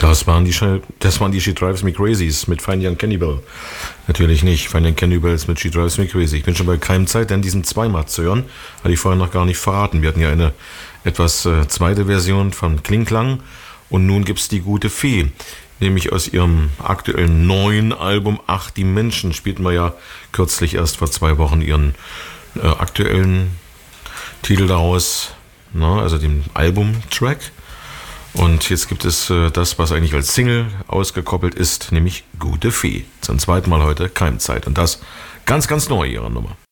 Das waren die She Drives Me Crazies mit Fine Young Cannibal. Natürlich nicht. Fine Young Cannibals mit She Drives Me Crazy. Ich bin schon bei Keimzeit, denn diesen zweimal zu hören, hatte ich vorher noch gar nicht verraten. Wir hatten ja eine etwas zweite Version von Klingklang und nun gibt's die Gute Fee. Nämlich aus ihrem aktuellen neuen Album Ach, die Menschen spielten wir ja kürzlich erst vor 2 Wochen ihren aktuellen Titel daraus, also den Albumtrack. Und jetzt gibt es das, was eigentlich als Single ausgekoppelt ist, nämlich Gute Fee. Zum zweiten Mal heute Keimzeit. Und das ganz, ganz neu, ihre Nummer.